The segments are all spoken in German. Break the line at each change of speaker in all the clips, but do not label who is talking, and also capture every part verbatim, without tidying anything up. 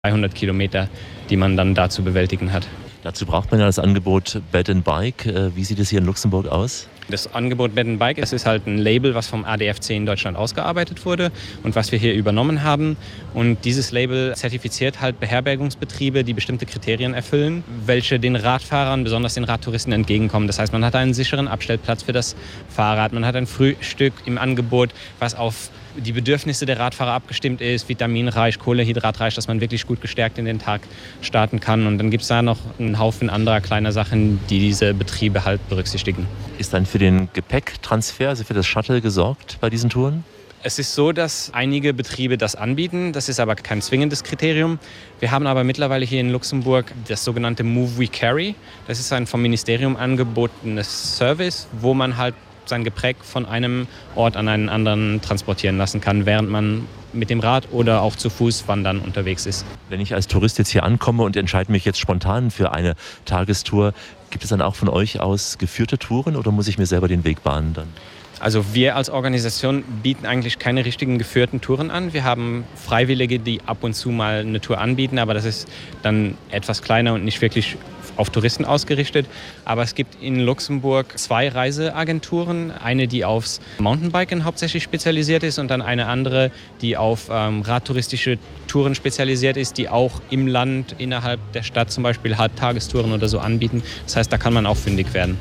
dreihundert Kilometer, die man dann da zu bewältigen hat.
Dazu braucht man ja das Angebot Bed and Bike. Wie sieht es hier in Luxemburg aus?
Das Angebot Bed and Bike, es ist halt ein Label, was vom A D F C in Deutschland ausgearbeitet wurde und was wir hier übernommen haben. Und dieses Label zertifiziert halt Beherbergungsbetriebe, die bestimmte Kriterien erfüllen, welche den Radfahrern, besonders den Radtouristen, entgegenkommen. Das heißt, man hat einen sicheren Abstellplatz für das Fahrrad, man hat ein Frühstück im Angebot, was auf die Bedürfnisse der Radfahrer abgestimmt ist, vitaminreich, kohlehydratreich, dass man wirklich gut gestärkt in den Tag starten kann. Und dann gibt es da noch einen Haufen anderer kleiner Sachen, die diese Betriebe halt berücksichtigen.
Ist dann für den Gepäcktransfer, also für das Shuttle gesorgt bei diesen Touren?
Es ist so, dass einige Betriebe das anbieten. Das ist aber kein zwingendes Kriterium. Wir haben aber mittlerweile hier in Luxemburg das sogenannte Move We Carry. Das ist ein vom Ministerium angebotenes Service, wo man halt sein Gepäck von einem Ort an einen anderen transportieren lassen kann, während man mit dem Rad oder auch zu Fuß wandern unterwegs ist.
Wenn ich als Tourist jetzt hier ankomme und entscheide mich jetzt spontan für eine Tagestour, gibt es dann auch von euch aus geführte Touren oder muss ich mir selber den Weg bahnen dann?
Also wir als Organisation bieten eigentlich keine richtigen geführten Touren an. Wir haben Freiwillige, die ab und zu mal eine Tour anbieten, aber das ist dann etwas kleiner und nicht wirklich auf Touristen ausgerichtet. Aber es gibt in Luxemburg zwei Reiseagenturen. Eine, die aufs Mountainbiken hauptsächlich spezialisiert ist und dann eine andere, die auf ähm, radtouristische Touren spezialisiert ist, die auch im Land, innerhalb der Stadt zum Beispiel Halbtagestouren oder so anbieten. Das heißt, da kann man auch fündig werden.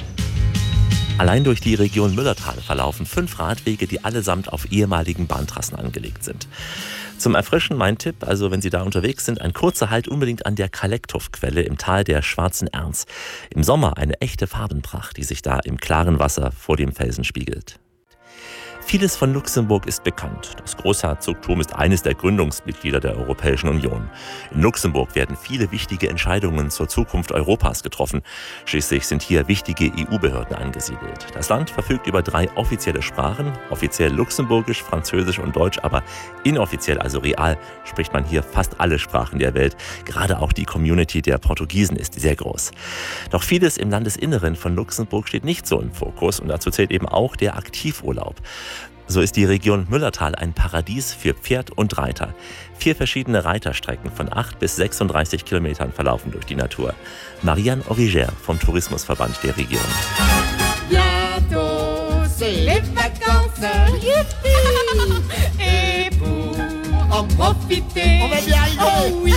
Allein durch die Region Müllertal verlaufen fünf Radwege, die allesamt auf ehemaligen Bahntrassen angelegt sind. Zum Erfrischen mein Tipp, also wenn Sie da unterwegs sind, ein kurzer Halt unbedingt an der Kalektow-Quelle im Tal der Schwarzen Erns. Im Sommer eine echte Farbenpracht, die sich da im klaren Wasser vor dem Felsen spiegelt. Vieles von Luxemburg ist bekannt. Das Großherzogtum ist eines der Gründungsmitglieder der Europäischen Union. In Luxemburg werden viele wichtige Entscheidungen zur Zukunft Europas getroffen. Schließlich sind hier wichtige E U-Behörden angesiedelt. Das Land verfügt über drei offizielle Sprachen, offiziell Luxemburgisch, Französisch und Deutsch, aber inoffiziell, also real, spricht man hier fast alle Sprachen der Welt. Gerade auch die Community der Portugiesen ist sehr groß. Doch vieles im Landesinneren von Luxemburg steht nicht so im Fokus und dazu zählt eben auch der Aktivurlaub. So ist die Region Müllertal ein Paradies für Pferd und Reiter. Vier verschiedene Reiterstrecken von acht bis sechsunddreißig Kilometern verlaufen durch die Natur. Marianne Origer vom Tourismusverband der Region.
Bientôt, c'est les vacances. Youpi! Et pour en profiter, on va bien y aller. Oh oui!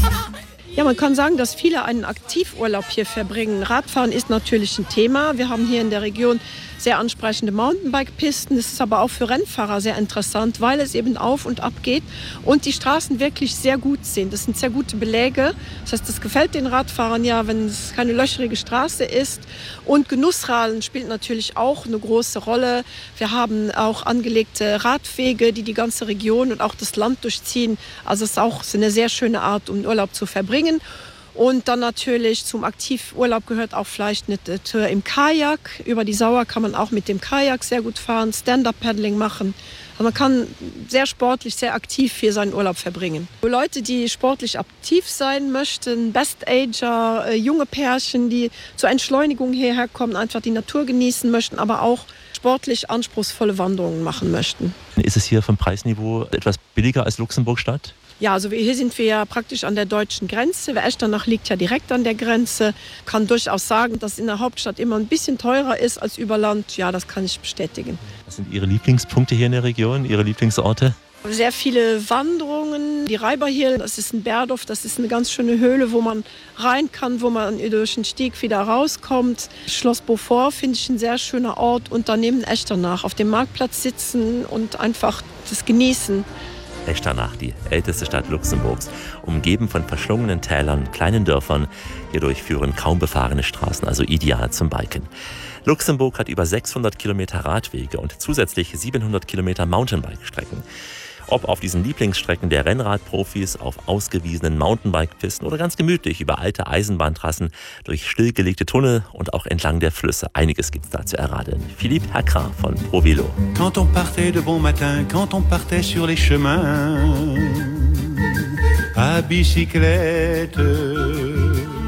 Ja, man kann sagen, dass viele einen Aktivurlaub hier verbringen. Radfahren ist natürlich ein Thema. Wir haben hier in der Region sehr ansprechende Mountainbike-Pisten. Das ist aber auch für Rennfahrer sehr interessant, weil es eben auf und ab geht und die Straßen wirklich sehr gut sind. Das sind sehr gute Beläge. Das heißt, das gefällt den Radfahrern ja, wenn es keine löcherige Straße ist. Und Genussradeln spielt natürlich auch eine große Rolle. Wir haben auch angelegte Radwege, die die ganze Region und auch das Land durchziehen. Also es ist auch eine sehr schöne Art, um Urlaub zu verbringen. Und dann natürlich zum Aktivurlaub gehört auch vielleicht eine Tour im Kajak. Über die Sauer kann man auch mit dem Kajak sehr gut fahren, Stand-Up-Paddling machen. Also man kann sehr sportlich, sehr aktiv hier seinen Urlaub verbringen. Für Leute, die sportlich aktiv sein möchten, Best-Ager, äh, junge Pärchen, die zur Entschleunigung hierher kommen, einfach die Natur genießen möchten, aber auch sportlich anspruchsvolle Wanderungen machen möchten.
Ist es hier vom Preisniveau etwas billiger als Luxemburg-Stadt?
Ja, also hier sind wir ja praktisch an der deutschen Grenze. Echternach liegt ja direkt an der Grenze. Kann durchaus sagen, dass in der Hauptstadt immer ein bisschen teurer ist als über Land. Ja, das kann ich bestätigen.
Was sind Ihre Lieblingspunkte hier in der Region, Ihre Lieblingsorte?
Sehr viele Wanderungen. Die Reiberhill, das ist ein Bergdorf, das ist eine ganz schöne Höhle, wo man rein kann, wo man durch den Stieg wieder rauskommt. Schloss Beaufort finde ich ein sehr schöner Ort. Und daneben Echternach auf dem Marktplatz sitzen und einfach das genießen.
Echternach, die älteste Stadt Luxemburgs, umgeben von verschlungenen Tälern, kleinen Dörfern. Hierdurch führen kaum befahrene Straßen, also ideal zum Biken. Luxemburg hat über sechshundert Kilometer Radwege und zusätzlich siebenhundert Kilometer Mountainbike-Strecken. Ob auf diesen Lieblingsstrecken der Rennradprofis, auf ausgewiesenen Mountainbike-Pisten oder ganz gemütlich über alte Eisenbahntrassen, durch stillgelegte Tunnel und auch entlang der Flüsse. Einiges gibt's da zu erradeln. Philippe Hacrin von ProVélo.
Quand on partait de bon matin, quand on partait sur les chemins, à bicyclette.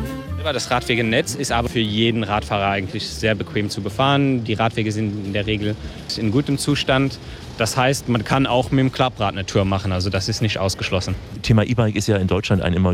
Das Radwegenetz ist aber für jeden Radfahrer eigentlich sehr bequem zu befahren. Die Radwege sind in der Regel in gutem Zustand. Das heißt, man kann auch mit dem Klapprad eine Tour machen, also das ist nicht ausgeschlossen.
Thema E-Bike ist ja in Deutschland ein immer